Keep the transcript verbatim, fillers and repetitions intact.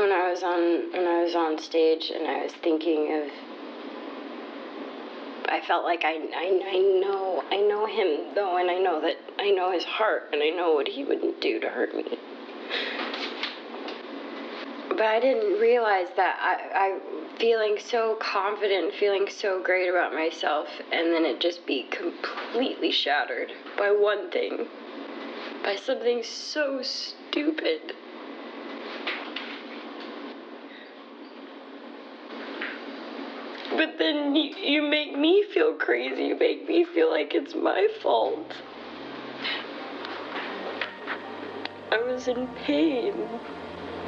when I was on when I was on stage and I was thinking of, I felt like I, I, I know I know him though, and I know that I know his heart, and I know what he wouldn't do to hurt me. But I didn't realize that I, I feeling so confident, feeling so great about myself, and then it just be completely shattered by one thing, by something so stupid. But then you, you make me feel crazy. You make me feel like it's my fault. I was in pain.